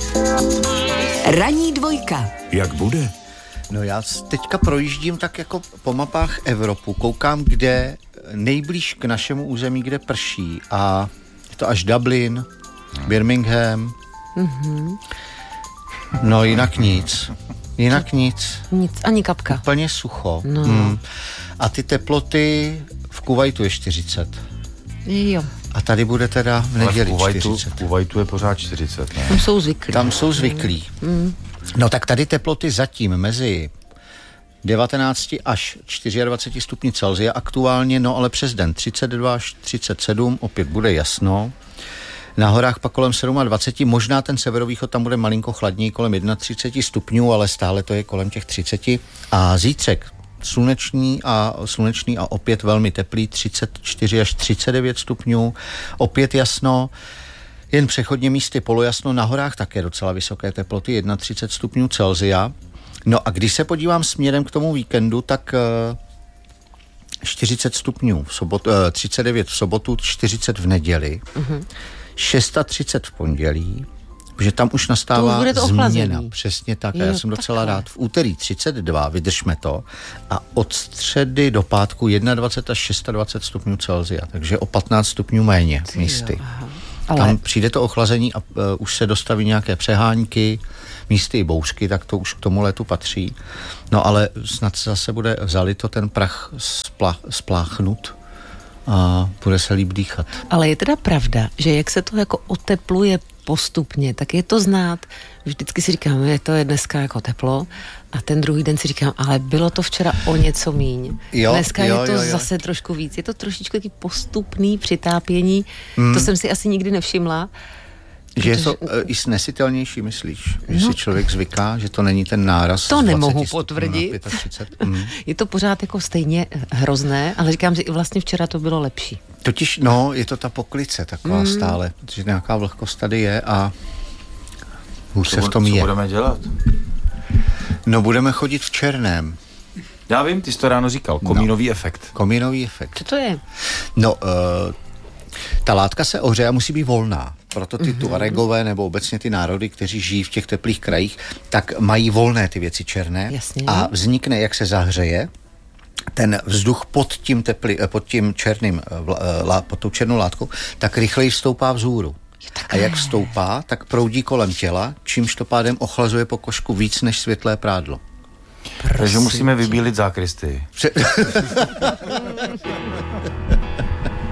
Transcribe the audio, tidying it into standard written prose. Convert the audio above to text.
Ranní dvojka. Jak bude? No já teďka projíždím tak jako po mapách Evropu, koukám, kde nejblíž k našemu území, kde prší a je to až Dublin, Birmingham, no jinak nic. Nic, ani kapka. Úplně sucho. No. A ty teploty v Kuvajtu je 40. Jo. A tady bude teda v neděli 40. V Kuvajtu je pořád 40, ne? Tam jsou zvyklí. No tak tady teploty zatím mezi 19 až 24 stupni Celsia aktuálně, no ale přes den 32 až 37, opět bude jasno. Na horách pak kolem 27, možná ten severovýchod tam bude malinko chladněji, kolem 31 stupňů, ale stále to je kolem těch 30. A zítřek slunečný a opět velmi teplý, 34 až 39 stupňů, opět jasno, jen přechodně místy polojasno, na horách také docela vysoké teploty, 31 stupňů Celsia. No a když se podívám směrem k tomu víkendu, tak 40 stupňů v sobotu, 39 v sobotu, 40 v neděli, 630 v pondělí, protože tam už nastává změna. Přesně tak. Jo, já jsem docela rád. V úterý 32, vydržme to. A od středy do pátku 21 až 26 stupňů Celsia. Takže o 15 stupňů méně místy. Ale tam přijde to ochlazení a už se dostaví nějaké přehánky, místy i bouřky, tak to už k tomu letu patří. No ale snad zase bude zalito ten prach spláchnut a bude se líp dýchat. Ale je teda pravda, že jak se to jako otepluje postupně, tak je to znát. Vždycky si říkám, je to dneska jako teplo a ten druhý den si říkám, ale bylo to včera o něco míň. Dneska je to zase trošku víc. Je to trošičku taky postupný přitápění. To jsem si asi nikdy nevšimla. Že je to i snesitelnější, myslíš? Že si člověk zvyká, že to není ten náraz. To nemohu potvrdit. 35. Je to pořád jako stejně hrozné, ale říkám si, i vlastně včera to bylo lepší. Totiž, je to ta poklice taková stále, protože nějaká vlhkost tady je a hůř se v tom je. Co budeme dělat? No, budeme chodit v černém. Já vím, ty jsi to ráno říkal, komínový efekt. Komínový efekt. Co to je? No, ta látka se ohřeje a musí být volná. Proto ty Tuaregové nebo obecně ty národy, kteří žijí v těch teplých krajích, tak mají volné ty věci černé. Jasně. A vznikne, jak se zahřeje, ten vzduch pod tou černou látkou, tak rychleji vstoupá vzhůru. A jak vstoupá, tak proudí kolem těla, čímž to pádem ochlazuje pokožku víc než světlé prádlo. Takže musíme vybílit zákristy.